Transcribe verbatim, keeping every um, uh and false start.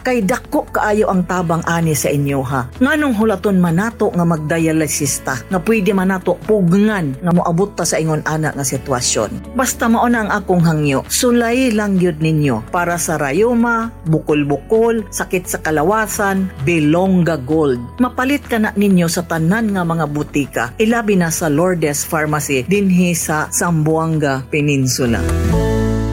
kay dako kaayo ang tabang ani sa inyo ha. Nganong hulaton manato nga magdialysis ta, nga pwede manato pugngan nga moabot ta sa ingon ana nga sitwasyon. Basta mao na ang akong hangyo, sulay lang yun ninyo para sa rayuma, bukol-bukol, sakit sa kalawasan, Belonga Gold. Mapalit ka na ninyo sa tanan nga mga butika, ilabi na sa Lourdes Pharmacy dinhi sa Zamboanga Peninsula.